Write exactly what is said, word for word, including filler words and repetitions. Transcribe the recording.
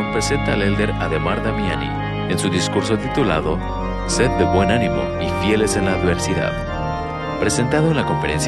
Brown presenta al elder Ademar Damiani en su discurso titulado Sed de buen ánimo y fieles en la adversidad, presentado en la conferencia